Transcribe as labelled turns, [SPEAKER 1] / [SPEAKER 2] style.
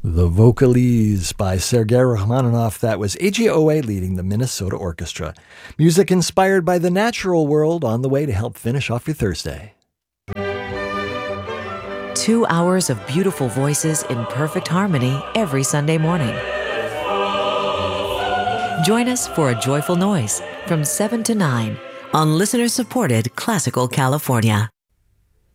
[SPEAKER 1] The Vocalese by Sergei Rachmaninoff. That was AGOA leading the Minnesota Orchestra. Music inspired by the natural world on the way to help finish off your Thursday.
[SPEAKER 2] 2 hours of beautiful voices in perfect harmony every Sunday morning. Join us for A Joyful Noise from 7 to 9 on listener-supported Classical California.